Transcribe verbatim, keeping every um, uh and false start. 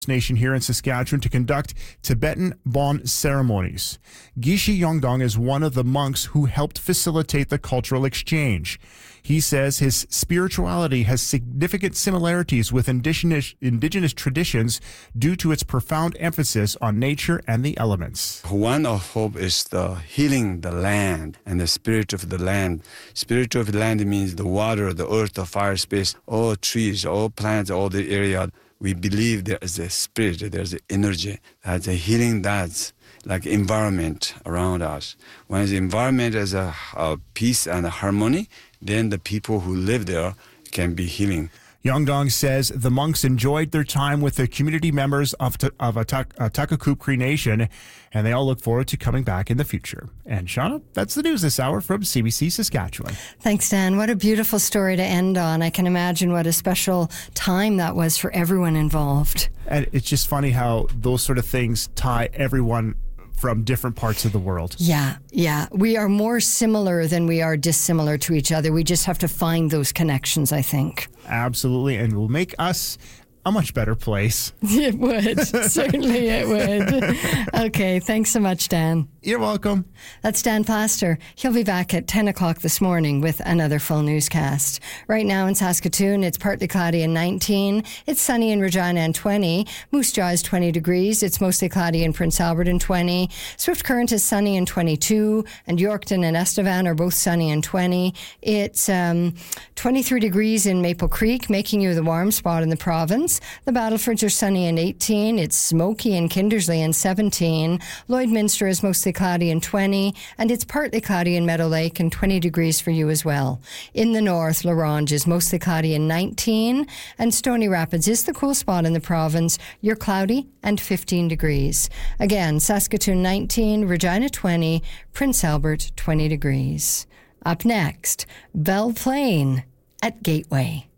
Nation here in Saskatchewan to conduct Tibetan Bon ceremonies. Geshe Yongdong is one of the monks who helped facilitate the cultural exchange. He says his spirituality has significant similarities with indigenous, indigenous traditions due to its profound emphasis on nature and the elements. One of hope is the healing the land and the spirit of the land. Spirit of the land means the water, the earth, the fire, space, all trees, all plants, all the area. We believe there is a spirit, there's an energy, that's a healing that's like environment around us. When the environment is a, a peace and a harmony, then the people who live there can be healing. Yongdong says the monks enjoyed their time with the community members of, of Takakoo Cree Nation, and they all look forward to coming back in the future. And Shauna, that's the news this hour from C B C Saskatchewan. Thanks, Dan. What a beautiful story to end on. I can imagine what a special time that was for everyone involved. And it's just funny how those sort of things tie everyone from different parts of the world. Yeah, yeah. We are more similar than we are dissimilar to each other. We just have to find those connections, I think. Absolutely, and it will make us a much better place. It would. Certainly it would. Okay, thanks so much, Dan. You're welcome. That's Dan Plaster. He'll be back at ten o'clock this morning with another full newscast. Right now in Saskatoon, it's partly cloudy and nineteen. It's sunny in Regina and twenty. Moose Jaw is twenty degrees. It's mostly cloudy in Prince Albert and twenty. Swift Current is sunny and twenty-two. And Yorkton and Estevan are both sunny and twenty. It's um, twenty-three degrees in Maple Creek, making you the warm spot in the province. The Battlefords are sunny and eighteen. It's smoky in Kindersley and seventeen. Lloydminster is mostly cloudy and twenty. And it's partly cloudy in Meadow Lake and twenty degrees for you as well. In the north, La Ronge is mostly cloudy and nineteen. And Stony Rapids is the cool spot in the province. You're cloudy and fifteen degrees. Again, Saskatoon nineteen, Regina twenty, Prince Albert twenty degrees. Up next, Belle Plaine at Gateway.